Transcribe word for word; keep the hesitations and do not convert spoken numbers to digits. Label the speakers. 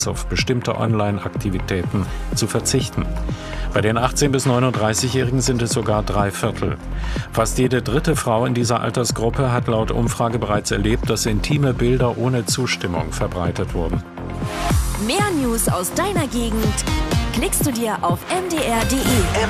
Speaker 1: auf bestimmte Online-Aktivitäten zu verzichten. Bei den achtzehn- bis neununddreißigjährigen sind es sogar drei Viertel. Fast jede dritte Frau in dieser Altersgruppe hat laut Umfrage bereits erlebt, dass intime Bilder ohne Zustimmung verbreitet wurden.
Speaker 2: Mehr News aus deiner Gegend klickst du dir auf m d r punkt d e.